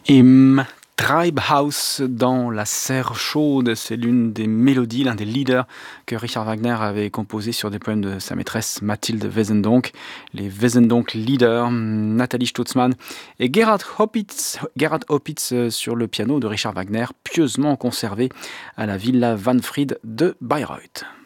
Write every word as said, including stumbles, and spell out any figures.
Im Treibhaus dans la serre chaude, c'est l'une des mélodies, l'un des leaders que Richard Wagner avait composé sur des poèmes de sa maîtresse Mathilde Wesendonck. Les Wesendonck Leaders, Nathalie Stutzmann et Gerhard Opitz, Gerhard Opitz sur le piano de Richard Wagner, pieusement conservé à la Villa Wahnfried de Bayreuth.